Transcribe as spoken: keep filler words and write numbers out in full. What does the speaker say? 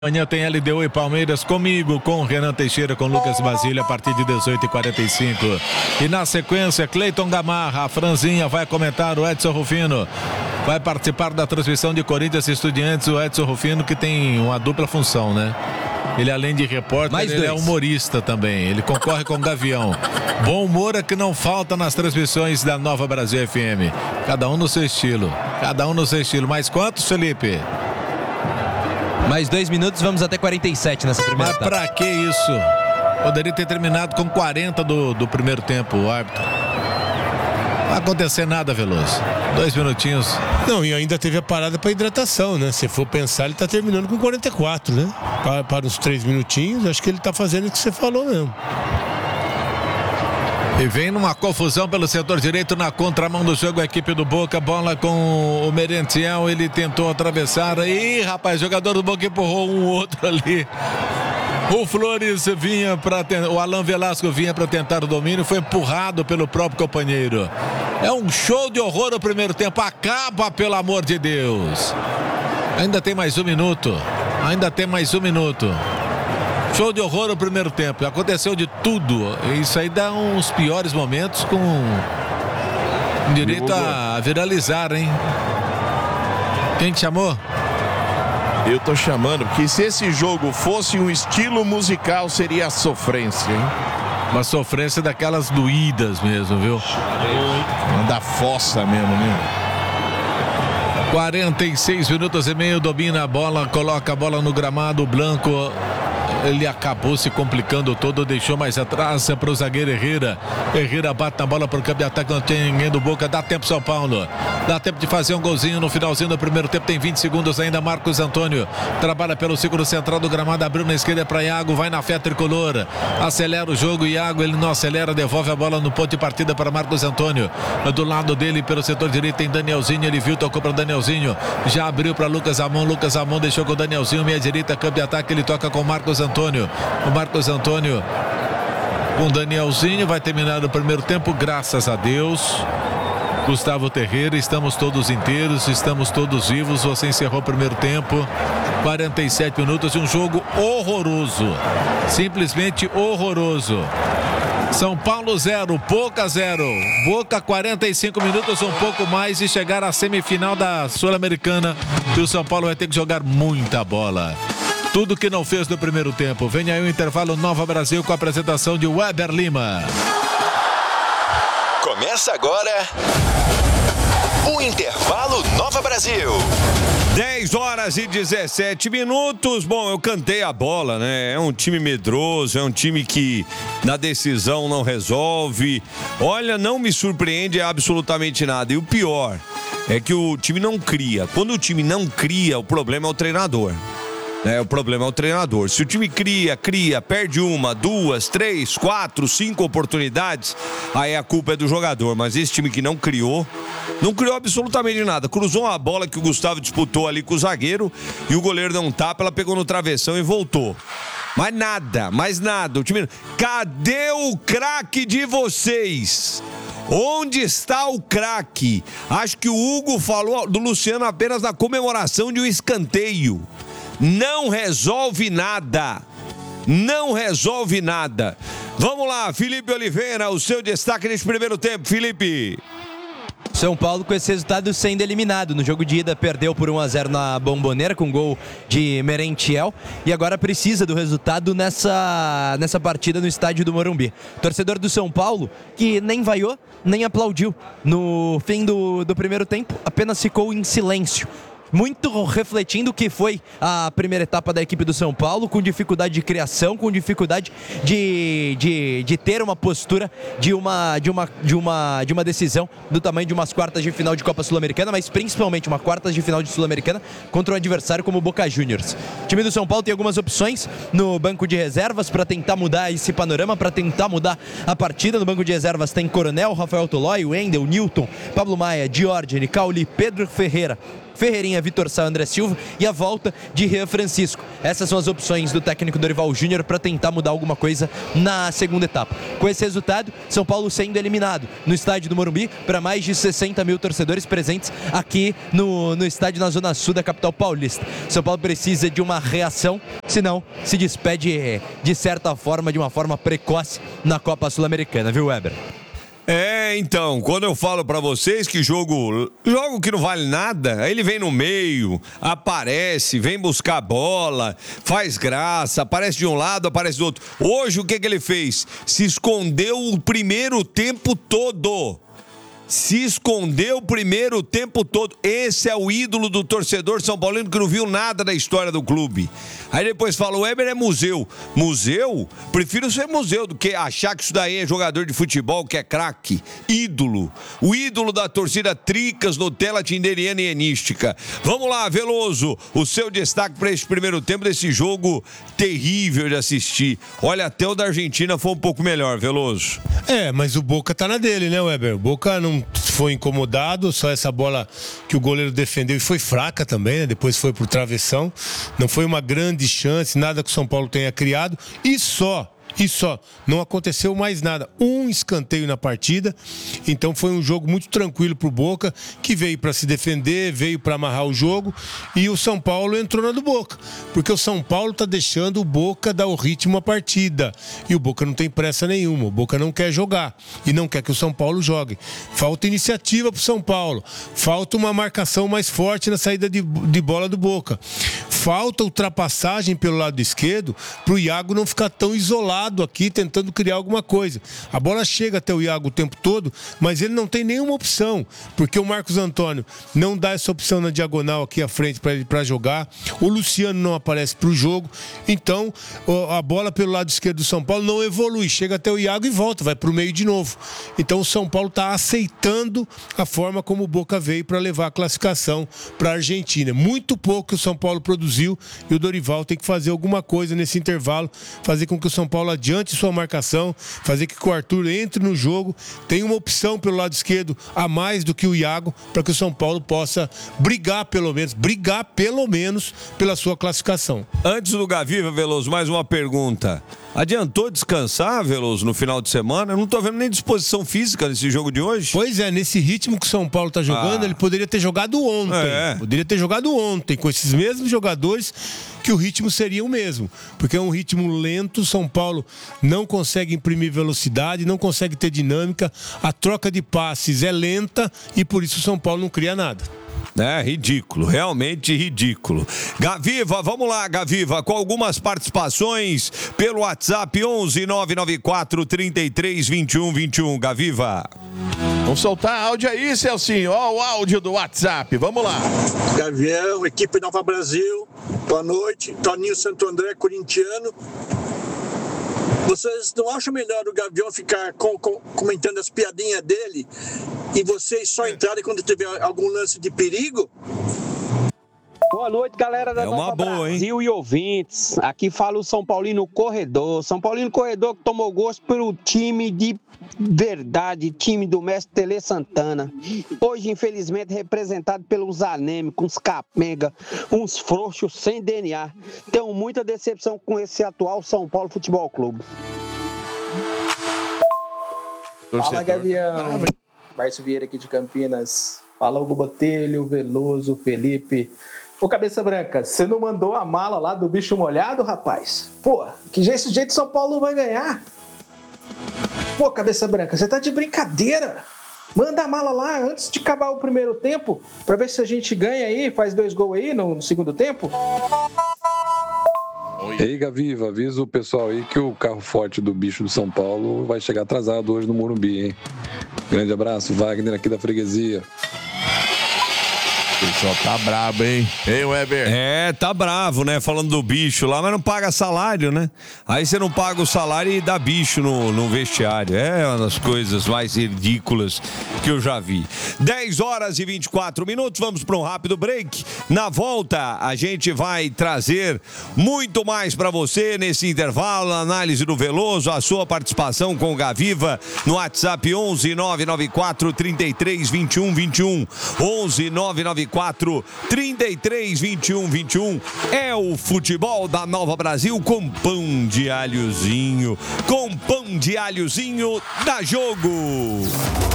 Amanhã tem L D U e Palmeiras comigo, com Renan Teixeira, com Lucas Basílio, a partir de dezoito e quarenta e cinco. E na sequência, Cleiton Gamarra, a Franzinha vai comentar, o Edson Rufino vai participar da transmissão de Corinthians e Estudiantes, o Edson Rufino, que tem uma dupla função, né? Ele, além de repórter, Mais ele dois. é humorista também. Ele concorre com o Gavião. Bom humor é que não falta nas transmissões da Nova Brasil F M. Cada um no seu estilo. Cada um no seu estilo. Mais quantos, Felipe? Mais dois minutos, vamos até quarenta e sete nessa primeira Mas etapa. pra que isso? Poderia ter terminado com quarenta do, do primeiro tempo, o árbitro. Não vai acontecer nada, Veloso. Dois minutinhos. Não, e ainda teve a parada para hidratação, né? Se for pensar, ele tá terminando com quarenta e quatro, né? Para, para uns três minutinhos, acho que ele tá fazendo o que você falou mesmo. E vem numa confusão pelo setor direito na contramão do jogo a equipe do Boca, bola com o Merentiel, ele tentou atravessar, ih rapaz, jogador do Boca empurrou um outro ali. O Flores vinha para o Alan Velasco vinha para tentar o domínio, foi empurrado pelo próprio companheiro. É um show de horror o primeiro tempo, acaba pelo amor de Deus. Ainda tem mais um minuto, ainda tem mais um minuto. Show de horror no primeiro tempo. Aconteceu de tudo. Isso aí dá uns piores momentos com direito a viralizar, hein? Quem te chamou? Eu tô chamando, porque se esse jogo fosse um estilo musical, seria a sofrência, hein? Uma sofrência daquelas doídas mesmo, viu? Uma da fossa mesmo, né? quarenta e seis minutos e meio, domina a bola, coloca a bola no gramado, Blanco. Ele acabou se complicando todo, deixou mais atrás para o zagueiro Herrera. Herrera bate na bola para o campo de ataque, não tem ninguém do Boca. Dá tempo, São Paulo. Dá tempo de fazer um golzinho no finalzinho do primeiro tempo. Tem vinte segundos ainda. Marcos Antônio trabalha pelo segundo central do gramado. Abriu na esquerda para Iago. Vai na fé tricolor. Acelera o jogo. Iago, ele não acelera. Devolve a bola no ponto de partida para Marcos Antônio. Do lado dele, pelo setor direito, tem Danielzinho. Ele viu, tocou para Danielzinho. Já abriu para Lucas Amon. Lucas Amon deixou com o Danielzinho. Meia direita, campo de ataque. Ele toca com Marcos Antônio. Antônio, o Marcos Antônio com o Danielzinho, vai terminar o primeiro tempo, graças a Deus. Gustavo Terreira, estamos todos inteiros, estamos todos vivos. Você encerrou o primeiro tempo, quarenta e sete minutos de um jogo horroroso, simplesmente horroroso. São Paulo zero, Boca zero. Boca quarenta e cinco minutos, um pouco mais, e chegar à semifinal da Sul-Americana. E o São Paulo vai ter que jogar muita bola. Tudo que não fez no primeiro tempo. Vem aí o intervalo Nova Brasil com a apresentação de Weber Lima. Começa agora o intervalo Nova Brasil. dez horas e dezessete minutos. Bom, eu cantei a bola, né? É um time medroso, é um time que na decisão não resolve. Olha, não me surpreende absolutamente nada. E o pior é que o time não cria. Quando o time não cria, o problema é o treinador. É, o problema é o treinador. Se o time cria, cria, perde uma, duas, três, quatro, cinco oportunidades, aí a culpa é do jogador. Mas esse time que não criou, não criou absolutamente nada. Cruzou uma bola que o Gustavo disputou ali com o zagueiro e o goleiro deu um tapa, ela pegou no travessão e voltou. Mas nada, mais nada. O time... Cadê o craque de vocês? Onde está o craque? Acho que o Hugo falou do Luciano apenas na comemoração de um escanteio. Não resolve nada. Não resolve nada. Vamos lá, Felipe Oliveira, o seu destaque nesse primeiro tempo, Felipe. São Paulo com esse resultado sendo eliminado. No jogo de ida perdeu por um a zero na Bombonera com gol de Merentiel e agora precisa do resultado nessa, nessa partida no estádio do Morumbi. Torcedor do São Paulo que nem vaiou, nem aplaudiu no fim do, do primeiro tempo, apenas ficou em silêncio. Muito refletindo o que foi a primeira etapa da equipe do São Paulo, com dificuldade de criação, com dificuldade de, de, de ter uma postura de uma, de, uma, de, uma, de uma decisão do tamanho de umas quartas de final de Copa Sul-Americana, mas principalmente uma quartas de final de Sul-Americana contra um adversário como o Boca Juniors. O time do São Paulo tem algumas opções no banco de reservas para tentar mudar esse panorama, para tentar mudar a partida. No banco de reservas tem Coronel, Rafael Tolói, Wendel, Newton, Pablo Maia, Diógenes, Cauli, Pedro Ferreira, Ferreirinha, Vitor Sá, André Silva e a volta de Rian Francisco. Essas são as opções do técnico Dorival Júnior para tentar mudar alguma coisa na segunda etapa. Com esse resultado, São Paulo sendo eliminado no estádio do Morumbi para mais de sessenta mil torcedores presentes aqui no, no estádio na zona sul da capital paulista. São Paulo precisa de uma reação, senão se despede de certa forma, de uma forma precoce na Copa Sul-Americana, viu, Weber? É, então, quando eu falo pra vocês que jogo, jogo que não vale nada, aí ele vem no meio, aparece, vem buscar a bola, faz graça, aparece de um lado, aparece do outro. Hoje, o que que ele fez? Se escondeu o primeiro tempo todo. Se escondeu o primeiro tempo todo. Esse é o ídolo do torcedor são paulino que não viu nada da história do clube. Aí depois fala, o Weber é museu. Museu? Prefiro ser museu do que achar que isso daí é jogador de futebol, que é craque. Ídolo. O ídolo da torcida Tricas, Nutella, Tinderiana e Enística. Vamos lá, Veloso. O seu destaque para esse primeiro tempo desse jogo terrível de assistir. Olha, até o da Argentina foi um pouco melhor, Veloso. É, mas o Boca tá na dele, né, Weber? O Boca não foi incomodado, só essa bola que o goleiro defendeu e foi fraca também, né? Depois foi pro travessão. Não foi uma grande chance, nada que o São Paulo tenha criado. E só... E só, não aconteceu mais nada. Um escanteio na partida. Então foi um jogo muito tranquilo pro Boca, que veio para se defender, veio para amarrar o jogo. E o São Paulo entrou na do Boca. Porque o São Paulo tá deixando o Boca dar o ritmo à partida. E o Boca não tem pressa nenhuma. O Boca não quer jogar. E não quer que o São Paulo jogue. Falta iniciativa pro São Paulo. Falta uma marcação mais forte na saída de, de bola do Boca. Falta ultrapassagem pelo lado esquerdo pro Iago não ficar tão isolado aqui tentando criar alguma coisa. A bola chega até o Iago o tempo todo, mas ele não tem nenhuma opção, porque o Marcos Antônio não dá essa opção na diagonal aqui à frente para ele para jogar. O Luciano não aparece para o jogo. Então, a bola pelo lado esquerdo do São Paulo não evolui, chega até o Iago e volta, vai para o meio de novo. Então, o São Paulo está aceitando a forma como o Boca veio para levar a classificação para a Argentina. Muito pouco que o São Paulo produziu e o Dorival tem que fazer alguma coisa nesse intervalo, fazer com que o São Paulo adiante sua marcação, fazer que o Arthur entre no jogo, tem uma opção pelo lado esquerdo a mais do que o Iago, para que o São Paulo possa brigar pelo menos, brigar pelo menos pela sua classificação. Antes do Gaviva, Veloso, mais uma pergunta. Adiantou descansar, Veloso, no final de semana? Eu não tô vendo nem disposição física nesse jogo de hoje. Pois é, nesse ritmo que o São Paulo tá jogando, ah. ele poderia ter jogado ontem. É. Poderia ter jogado ontem, com esses mesmos jogadores, que o ritmo seria o mesmo. Porque é um ritmo lento, o São Paulo não consegue imprimir velocidade, não consegue ter dinâmica, a troca de passes é lenta e por isso o São Paulo não cria nada. É ridículo, realmente ridículo. Gaviva, vamos lá, Gaviva, com algumas participações pelo WhatsApp onze nove nove quatro, trinta e três, vinte e um, vinte e um. Gaviva. Vamos soltar áudio aí, Celcinho. Ó, o áudio do WhatsApp, vamos lá. Gavião, equipe Nova Brasil, boa noite. Toninho Santo André, corintiano. Vocês não acham melhor o Gavião ficar com, com, comentando as piadinhas dele e vocês só entrarem quando tiver algum lance de perigo? Boa noite, galera da é Nova boa, Brasil hein? E ouvintes. Aqui fala o São Paulino Corredor. São Paulino Corredor que tomou gosto pelo time de verdade, time do mestre Tele Santana. Hoje, infelizmente, representado pelos anêmicos, uns capenga, uns frouxos sem D N A. Tenho muita decepção com esse atual São Paulo Futebol Clube. Fala, Gavião. Márcio Vieira aqui de Campinas. Fala, Hugo Botelho, Veloso, Felipe. Ô, Cabeça Branca, você não mandou a mala lá do bicho molhado, rapaz? Pô, que esse jeito São Paulo vai ganhar. Pô, Cabeça Branca, você tá de brincadeira. Manda a mala lá antes de acabar o primeiro tempo, pra ver se a gente ganha aí, faz dois gols aí no, no segundo tempo. Ei, Gaviva, avisa o pessoal aí que o carro forte do bicho do São Paulo vai chegar atrasado hoje no Morumbi, hein? Grande abraço, Wagner aqui da freguesia. O pessoal tá brabo, hein? Hein, Weber? É, tá bravo, né? Falando do bicho lá, mas não paga salário, né? Aí você não paga o salário e dá bicho no, no vestiário. É uma das coisas mais ridículas que eu já vi. dez horas e vinte e quatro minutos, vamos para um rápido break. Na volta, a gente vai trazer muito mais para você nesse intervalo, a análise do Veloso, a sua participação com o Gaviva no WhatsApp onze nove nove quatro, trinta e três, vinte e um, vinte e um. onze nove nove quatro, quatro, trinta e três, vinte e um, vinte e um. É o futebol da Nova Brasil com pão de alhozinho. Com pão de alhozinho, dá jogo.